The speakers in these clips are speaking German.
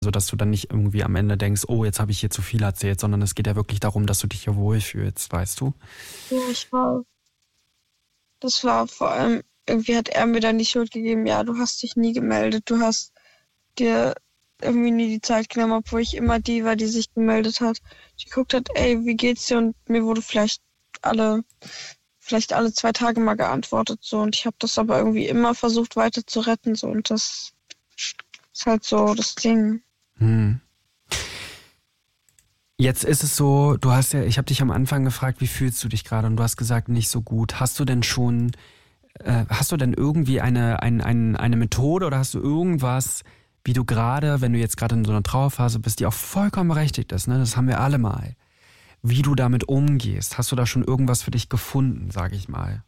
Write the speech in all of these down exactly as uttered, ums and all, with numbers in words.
sodass du dann nicht irgendwie am Ende denkst, oh, jetzt habe ich hier zu viel erzählt, sondern es geht ja wirklich darum, dass du dich hier wohlfühlst, weißt du? Ja, ich war, das war vor allem, irgendwie hat er mir dann die Schuld gegeben, ja, du hast dich nie gemeldet, du hast dir irgendwie nie die Zeit genommen, obwohl ich immer die war, die sich gemeldet hat, die geguckt hat, ey, wie geht's dir? Und mir wurde vielleicht alle, vielleicht alle zwei Tage mal geantwortet, so, und ich habe das aber irgendwie immer versucht weiter zu retten, so, und das ist halt so das Ding. Hm. Jetzt ist es so, du hast ja, ich habe dich am Anfang gefragt, wie fühlst du dich gerade? Und du hast gesagt, nicht so gut. Hast du denn schon, äh, hast du denn irgendwie eine, ein, ein, eine Methode oder hast du irgendwas, wie du gerade, wenn du jetzt gerade in so einer Trauerphase bist, die auch vollkommen berechtigt ist, ne? Das haben wir alle mal. Wie du damit umgehst. Hast du da schon irgendwas für dich gefunden, sage ich mal?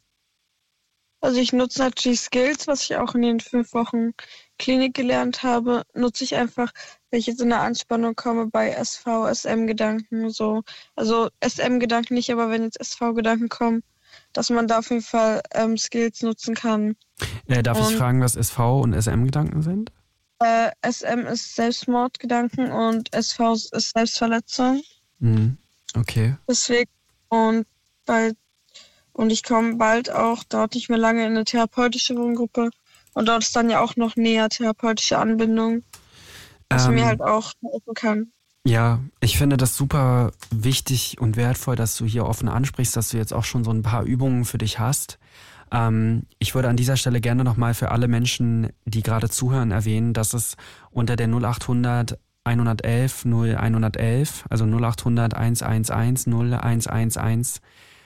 Also ich nutze natürlich Skills, was ich auch in den fünf Wochen Klinik gelernt habe, nutze ich einfach, wenn ich jetzt in eine Anspannung komme bei S V, S M-Gedanken, so. Also S M-Gedanken nicht, aber wenn jetzt S V-Gedanken kommen, dass man da auf jeden Fall ähm, Skills nutzen kann. Äh, darf und, ich fragen, was S V und S M-Gedanken sind? Äh, S M ist Selbstmordgedanken und S V ist Selbstverletzung. Mhm. Okay. Deswegen, und bald, und ich komme bald auch, dauert nicht mehr lange, in eine therapeutische Wohngruppe. Und dort ist dann ja auch noch näher therapeutische Anbindung, was ähm, mir halt auch helfen kann. Ja, ich finde das super wichtig und wertvoll, dass du hier offen ansprichst, dass du jetzt auch schon so ein paar Übungen für dich hast. Ähm, ich würde an dieser Stelle gerne nochmal für alle Menschen, die gerade zuhören, erwähnen, dass es unter der null achthundert einhundertelf null einhundertelf, also null achthundert hundertelf null eins eins eins,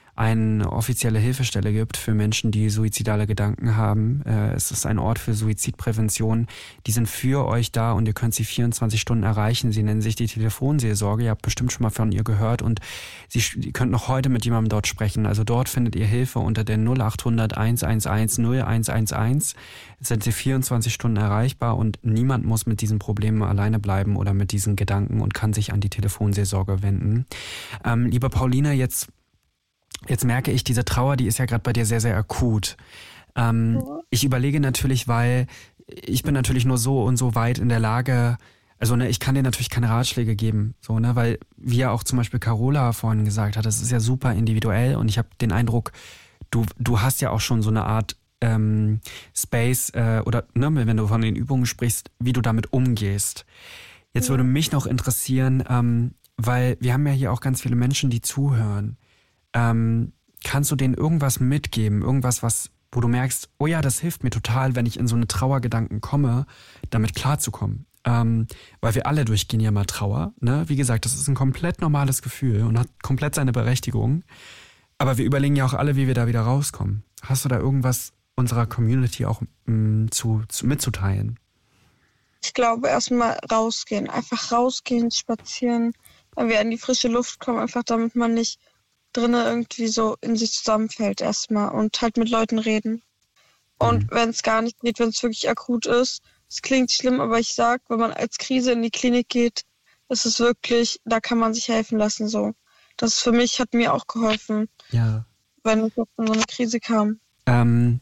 eine offizielle Hilfestelle gibt für Menschen, die suizidale Gedanken haben. Es ist ein Ort für Suizidprävention. Die sind für euch da und ihr könnt sie vierundzwanzig Stunden erreichen. Sie nennen sich die Telefonseelsorge. Ihr habt bestimmt schon mal von ihr gehört und sie, ihr könnt noch heute mit jemandem dort sprechen. Also dort findet ihr Hilfe unter der null achthundert hundertelf null eins eins eins. Sind sie vierundzwanzig Stunden erreichbar und niemand muss mit diesen Problemen alleine bleiben oder mit diesen Gedanken und kann sich an die Telefonseelsorge wenden. Ähm, liebe Paulina, jetzt Jetzt merke ich, diese Trauer, die ist ja gerade bei dir sehr, sehr akut. Ähm, Ja. Ich überlege natürlich, weil ich bin natürlich nur so und so weit in der Lage, also ne, ich kann dir natürlich keine Ratschläge geben, so ne, weil wie ja auch zum Beispiel Carola vorhin gesagt hat, das ist ja super individuell und ich habe den Eindruck, du du hast ja auch schon so eine Art ähm, Space äh, oder ne, wenn du von den Übungen sprichst, wie du damit umgehst. Jetzt Ja. würde mich noch interessieren, ähm, weil wir haben ja hier auch ganz viele Menschen, die zuhören. Ähm, kannst du denen irgendwas mitgeben, irgendwas, was, wo du merkst, oh ja, das hilft mir total, wenn ich in so eine Trauergedanken komme, damit klarzukommen. Ähm, weil wir alle durchgehen ja mal Trauer, ne? Wie gesagt, das ist ein komplett normales Gefühl und hat komplett seine Berechtigung. Aber wir überlegen ja auch alle, wie wir da wieder rauskommen. Hast du da irgendwas unserer Community auch mh, zu, zu mitzuteilen? Ich glaube, erstmal rausgehen. Einfach rausgehen, spazieren, wenn wir in die frische Luft kommen, einfach damit man nicht drinnen irgendwie so in sich zusammenfällt erstmal und halt mit Leuten reden. Und Mhm. wenn es gar nicht geht, wenn es wirklich akut ist, es klingt schlimm, aber ich sag, wenn man als Krise in die Klinik geht, ist es wirklich, da kann man sich helfen lassen so. Das für mich hat mir auch geholfen, Ja. wenn ich jetzt in so eine Krise kam. Ähm,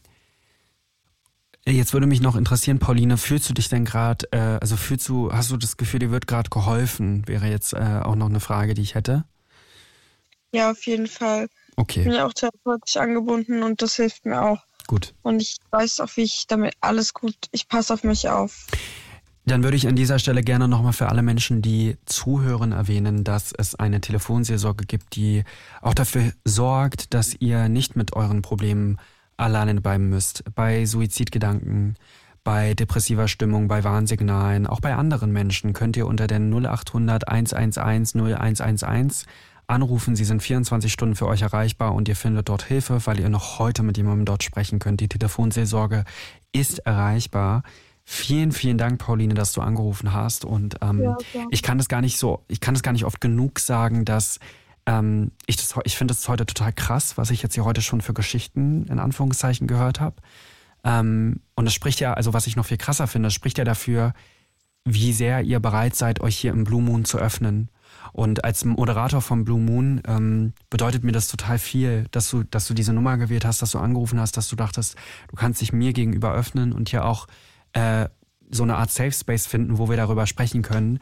jetzt würde mich noch interessieren, Pauline, fühlst du dich denn gerade, äh, also fühlst du, hast du das Gefühl, dir wird gerade geholfen? Wäre jetzt äh, auch noch eine Frage, die ich hätte. Ja, auf jeden Fall. Ich Okay, bin ja auch therapeutisch angebunden und das hilft mir auch. gut. Und ich weiß auch, wie ich damit alles gut, ich passe auf mich auf. Dann würde ich an dieser Stelle gerne nochmal für alle Menschen, die zuhören, erwähnen, dass es eine Telefonseelsorge gibt, die auch dafür sorgt, dass ihr nicht mit euren Problemen alleine bleiben müsst. Bei Suizidgedanken, bei depressiver Stimmung, bei Warnsignalen, auch bei anderen Menschen könnt ihr unter der null achthundert hundertelf null eins eins eins anrufen. Sie sind vierundzwanzig Stunden für euch erreichbar und ihr findet dort Hilfe, weil ihr noch heute mit jemandem dort sprechen könnt. Die Telefonseelsorge ist erreichbar. Vielen, vielen Dank, Pauline, dass du angerufen hast. Und ähm, Ja, ja. ich kann das gar nicht so, ich kann das gar nicht oft genug sagen, dass ähm, ich das, ich finde das heute total krass, was ich jetzt hier heute schon für Geschichten in Anführungszeichen gehört habe. Ähm, und das spricht ja, also was ich noch viel krasser finde, das spricht ja dafür, wie sehr ihr bereit seid, euch hier im Blue Moon zu öffnen. Und als Moderator vom Blue Moon ähm, bedeutet mir das total viel, dass du, dass du diese Nummer gewählt hast, dass du angerufen hast, dass du dachtest, du kannst dich mir gegenüber öffnen und hier auch äh, so eine Art Safe Space finden, wo wir darüber sprechen können.